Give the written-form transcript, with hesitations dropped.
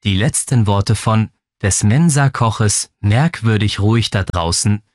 Die letzten Worte von des Mensa-Koches, merkwürdig ruhig da draußen,